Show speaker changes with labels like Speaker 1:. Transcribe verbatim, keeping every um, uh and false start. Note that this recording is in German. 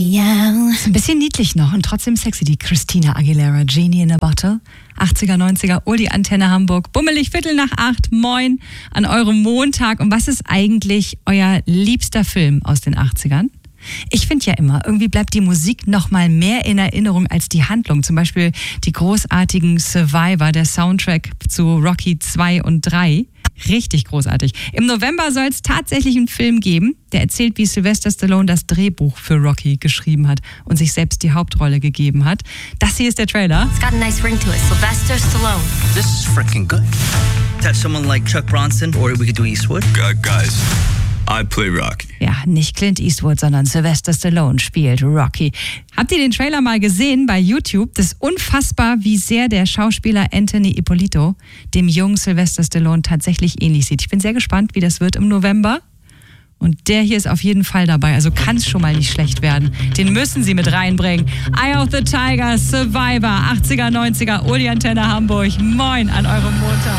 Speaker 1: Ja. Ist ein bisschen niedlich noch und trotzdem sexy, die Christina Aguilera, Genie in a Bottle. achtziger, neunziger, Uli Antenne Hamburg. Bummelig, Viertel nach acht, moin an eurem Montag. Und was ist eigentlich euer liebster Film aus den achtzigern? Ich finde ja immer, irgendwie bleibt die Musik noch mal mehr in Erinnerung als die Handlung. Zum Beispiel die großartigen Survivor, der Soundtrack zu Rocky zwei und drei. Richtig großartig. Im November soll es tatsächlich einen Film geben, der erzählt, wie Sylvester Stallone das Drehbuch für Rocky geschrieben hat und sich selbst die Hauptrolle gegeben hat. Das hier ist der Trailer.
Speaker 2: It's got a nice ring to it. Sylvester Stallone.
Speaker 3: This is freaking good. Have someone like Chuck Bronson, or we could do Eastwood.
Speaker 4: Uh, guys, I play Rocky.
Speaker 1: Ja, nicht Clint Eastwood, sondern Sylvester Stallone spielt Rocky. Habt ihr den Trailer mal gesehen bei YouTube? Das ist unfassbar, wie sehr der Schauspieler Anthony Ippolito dem jungen Sylvester Stallone tatsächlich ähnlich sieht. Ich bin sehr gespannt, wie das wird im November. Und der hier ist auf jeden Fall dabei, also kann es schon mal nicht schlecht werden. Den müssen sie mit reinbringen. Eye of the Tiger, Survivor, achtziger, neunziger, Uli Antenne Hamburg. Moin an eurem Montag.